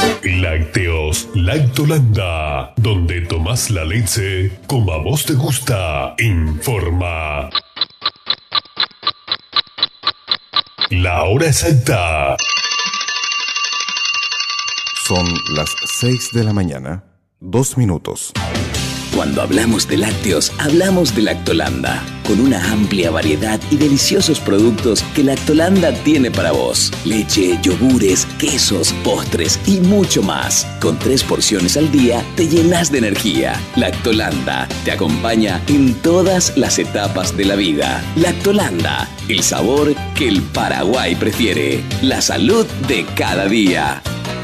Lácteos Lactolanda, donde tomás la leche como a vos te gusta. Informa la hora exacta. Son las 6 de la mañana, 2 minutos. Cuando hablamos de lácteos, hablamos de Lactolanda, con una amplia variedad y deliciosos productos que Lactolanda tiene para vos. Leche, yogures, quesos, postres y mucho más. Con 3 porciones al día te llenas de energía. Lactolanda te acompaña en todas las etapas de la vida. Lactolanda, el sabor que el Paraguay prefiere. La salud de cada día.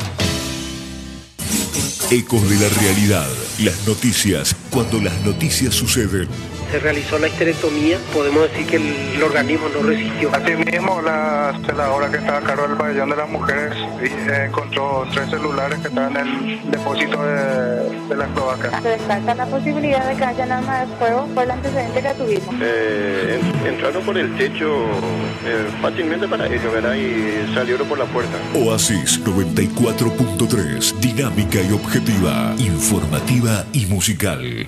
Ecos de la realidad. Las noticias cuando las noticias suceden. Se realizó la histerectomía, podemos decir que el organismo no resistió. Asimismo, la celadora que estaba a cargo del pabellón de las mujeres encontró 3 celulares que estaban en el depósito de las cloacas. Se descarta la posibilidad de que haya un arma de fuego por el antecedente que tuvimos. Entraron por el techo fácilmente para ello, ¿verdad? Y salieron por la puerta. Oasis 94.3, dinámica y objetiva, informativa y musical.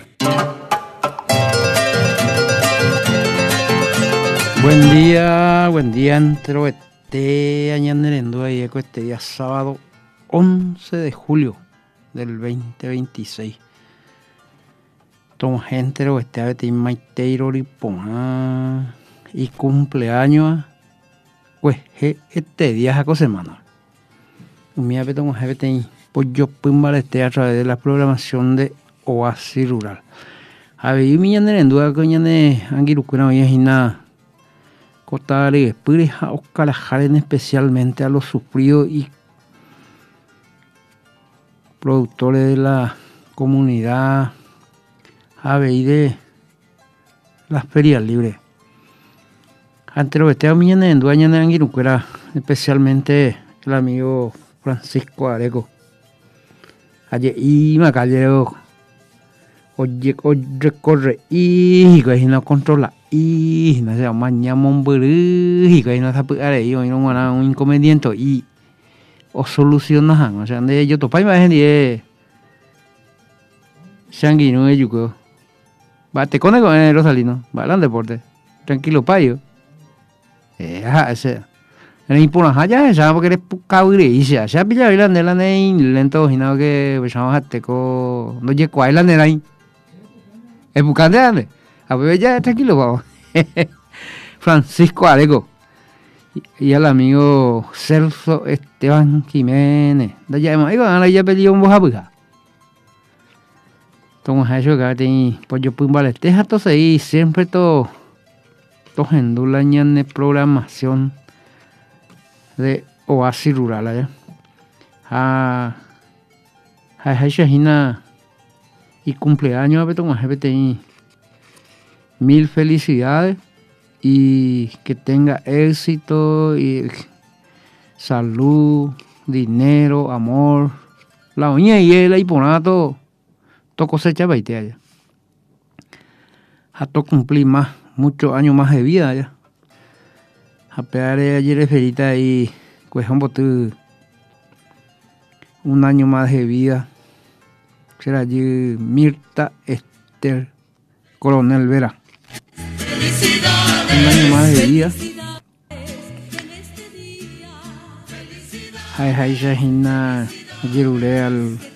Buen día, entro añanerendo ahí este día sábado 11 de julio del 2026. Tomo gente lo este a maiteiro ripona y cumpleaños pues este día jaco semana. Mi ave tomo gente pues yo puedo este a través de la programación de Oasis Rural. A ver, mi añanerendo que añane angirucuna hoy es nada. Cotare, Pires, Oscar, especialmente a los sufridos y productores de la comunidad y de las ferias libres. Ante lo que te mañana en dueña de Anguiruquera, especialmente el amigo Francisco Areco. Ayer y Macallero, oye, corre y no controla. Y no sé, mañana y que no se puede ir un inconveniente y o solucionan, o sea, de yo topa imagen de sanguíneo de yuco. Va te con el Rosalino, va al deporte. Tranquilo payo. Ese. En impuna haya esa porque eres caure y se ha pillado el de la nein lento y no que pensamos a teco no lle cuál la nera ahí. Es buscando ande. A ver ya tranquilo, vamos. Francisco Areco y al amigo Celso Esteban Jiménez. Ya hemos ido a la ya pedido un bojabuja. Entonces eso que tiene pues yo puedo valer deja todo ahí siempre todo en dulañan de programación de Oasis Rural allá. Y cumpleaños a Betón GBTI. 1000 felicidades y que tenga éxito y salud, dinero, amor. La uña y el iponato, todo cosecha baite allá. A todo cumplir más, muchos años más de vida allá. A pegar ayer ferita y pues un año más de vida. Será allí Mirta Esther Coronel Vera. Un año más de vida. Hay Shahina Yerule al